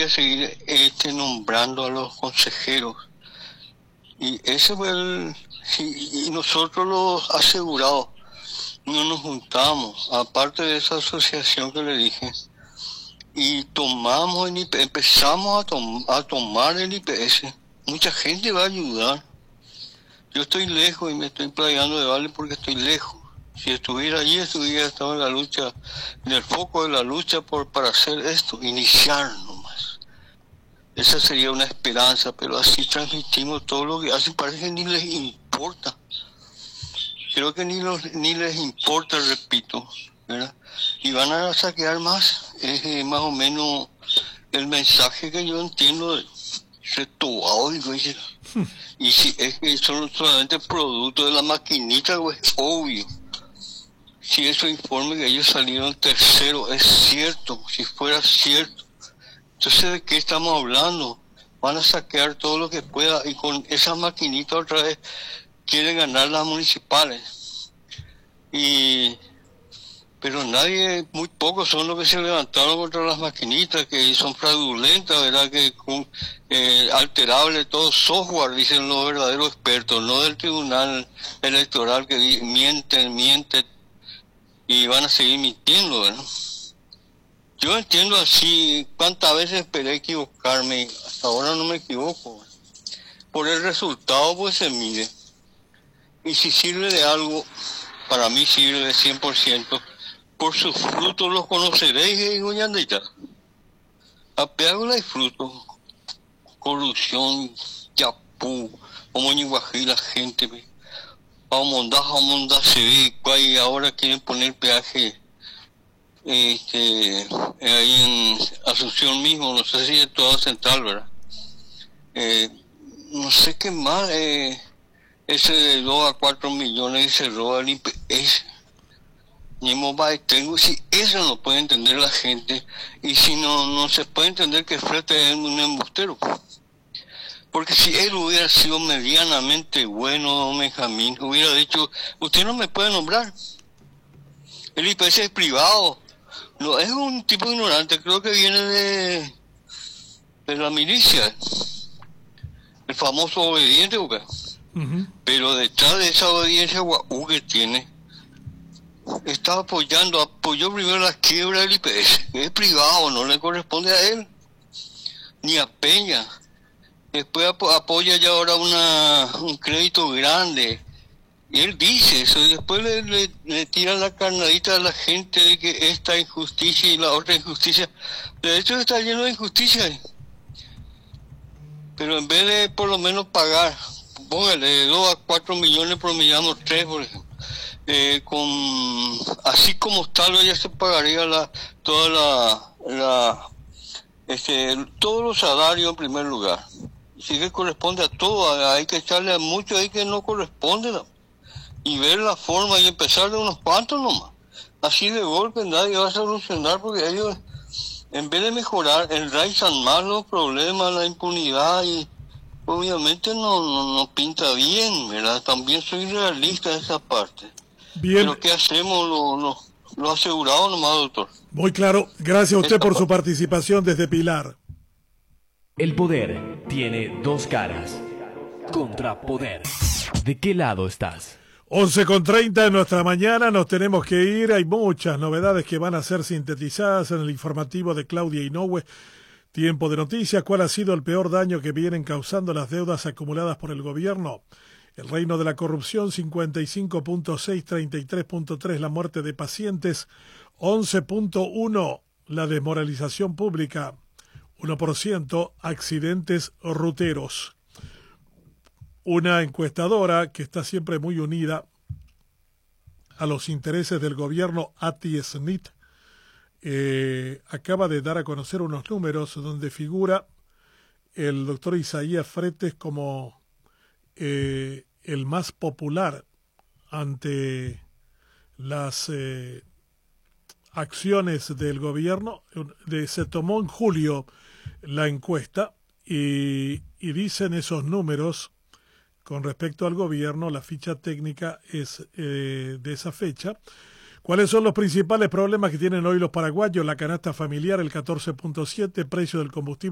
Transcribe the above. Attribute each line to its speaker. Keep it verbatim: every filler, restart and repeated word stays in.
Speaker 1: a seguir este, nombrando a los consejeros. Y ese fue el... Y, y nosotros los asegurados no nos juntamos, aparte de esa asociación que le dije, y tomamos el I P, empezamos a, tom, a tomar el I P S. Mucha gente va a ayudar. Yo estoy lejos y me estoy playando de Vale porque estoy lejos. Si estuviera allí, estuviera estado en la lucha, en el foco de la lucha por para hacer esto, iniciar nomás. Esa sería una esperanza, pero así transmitimos todo lo que hacen, parece que ni les importa. Creo que ni, los, ni les importa, repito, ¿verdad? Y van a saquear más, es eh, más o menos el mensaje que yo entiendo de retobado, digo, y si es que son solamente producto de la maquinita, pues obvio. Si esos informes que ellos salieron tercero es cierto, si fuera cierto, entonces ¿de qué estamos hablando? Van a saquear todo lo que pueda y con esa maquinita otra vez quieren ganar las municipales. Y pero nadie, muy pocos son los que se levantaron contra las maquinitas, que son fraudulentas, ¿verdad? Que con eh, alterable todo software, dicen los verdaderos expertos, no del tribunal electoral que di, mienten, mienten y van a seguir mintiendo, ¿verdad? Yo entiendo así, cuántas veces esperé equivocarme, hasta ahora no me equivoco. Por el resultado pues se mide. Y si sirve de algo, para mí sirve de cien por ciento. Por sus frutos los conoceréis, en Goñandita. Apeágola y frutos. Corrupción, yapú, omoñiguají la gente. Aumondá, aumondá se ve, y ahora quieren poner peaje este, ahí en Asunción mismo, no sé si es toda central, ¿verdad? Eh, no sé qué más, eh, ese de dos a cuatro millones se roba el I P S. Tengo, si eso no puede entender la gente, y si no, no se puede entender que Frete es un embustero. Porque si él hubiera sido medianamente bueno, Benjamín, hubiera dicho, usted no me puede nombrar. El I P S es privado. No, es un tipo ignorante, creo que viene de, de la milicia. El famoso obediente, uh-huh. Pero detrás de esa obediencia guau que tiene, está apoyando, apoyó primero la quiebra del I P S, que es privado, no le corresponde a él, ni a Peña. Después ap apoya ya ahora una, un crédito grande. Y él dice eso, y después le, le, le tira la carnadita a la gente de que esta injusticia y la otra injusticia. De hecho está lleno de injusticia. Pero en vez de por lo menos pagar, póngale de dos a cuatro millones, promediamos tres, por ejemplo. Eh, con así como tal ya se pagaría la toda la, la este todos los salarios en primer lugar. Sí que corresponde a todo, hay que echarle a mucho ahí que no corresponde, ¿no? Y ver la forma y empezar de unos cuantos nomás. Así de golpe nadie va a solucionar porque ellos, en vez de mejorar, enraizan más los problemas, la impunidad y obviamente no, no, no pinta bien, ¿verdad? También soy realista en esa parte.
Speaker 2: Bien.
Speaker 1: Pero ¿qué hacemos? Lo, lo, lo asegurado nomás, doctor.
Speaker 2: Muy claro. Gracias a usted por su participación desde Pilar.
Speaker 3: El poder tiene dos caras. Contrapoder. ¿De qué lado estás?
Speaker 2: once con treinta de nuestra mañana, nos tenemos que ir. Hay muchas novedades que van a ser sintetizadas en el informativo de Claudia Inoue. Tiempo de noticias. ¿Cuál ha sido el peor daño que vienen causando las deudas acumuladas por el gobierno? El reino de la corrupción, cincuenta y cinco punto seis, treinta y tres punto tres, la muerte de pacientes, once punto uno, la desmoralización pública, uno por ciento, accidentes ruteros. Una encuestadora que está siempre muy unida a los intereses del gobierno, Ati Smith, eh, acaba de dar a conocer unos números donde figura el doctor Isaías Fretes como eh, el más popular ante las eh, acciones del gobierno. De, se tomó en julio la encuesta y, y dicen esos números. Con respecto al gobierno, la ficha técnica es eh, de esa fecha. ¿Cuáles son los principales problemas que tienen hoy los paraguayos? La canasta familiar, el catorce punto siete, precio del combustible